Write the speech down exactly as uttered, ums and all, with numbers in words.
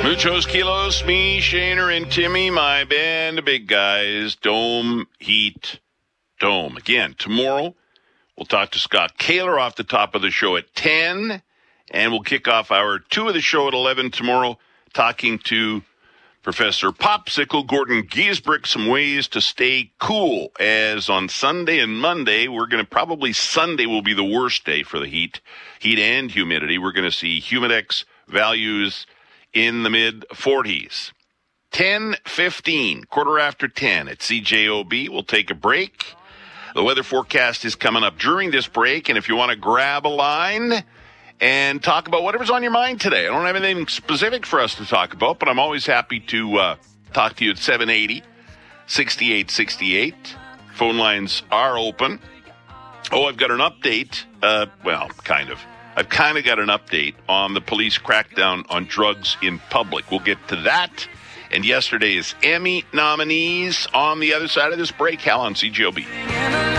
Muchos kilos, me, Shaner, and Timmy, my band of big guys, Dome, Heat, Dome. Again, tomorrow, we'll talk to Scott Kaler off the top of the show at ten, and we'll kick off hour two of the show at eleven tomorrow, talking to Professor Popsicle Gordon Giesbrick, some ways to stay cool, as on Sunday and Monday, we're going to probably, Sunday will be the worst day for the heat, heat and humidity. We're going to see Humidex values in the mid forties. ten fifteen, quarter after ten at C J O B. We'll take a break. The weather forecast is coming up during this break, and if you want to grab a line and talk about whatever's on your mind today. I don't have anything specific for us to talk about, but I'm always happy to uh, talk to you at seven eighty, sixty-eight sixty-eight. Phone lines are open. Oh, I've got an update. Uh, well, kind of. I've kind of got an update on the police crackdown on drugs in public. We'll get to that. And yesterday's Emmy nominees on the other side of this break. Hal on C G O B.